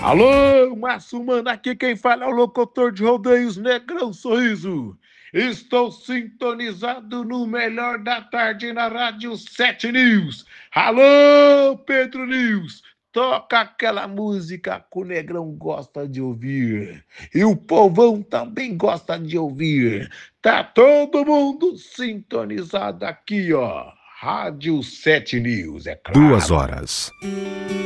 Alô, Márcio Mano, aqui quem fala é o locutor de rodeios Negrão Sorriso. Estou sintonizado no melhor da tarde na Rádio 7 News. Alô, Pedro News, toca aquela música que o Negrão gosta de ouvir. E o povão também gosta de ouvir. Tá todo mundo sintonizado aqui, ó. Rádio 7 News, é Duas claro. horas.